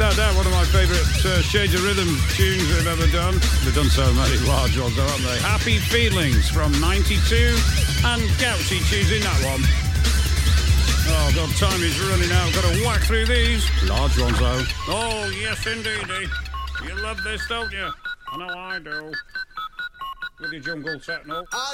without doubt, one of my favourite Shades of Rhythm tunes they've ever done. They've done so many large ones, though, haven't they? Happy Feelings from 92, and Gouchy choosing that one. Oh, God, time is running out. Got to whack through these. Large ones, though. Oh, yes, indeedy. You love this, don't you? I know I do. With your jungle techno.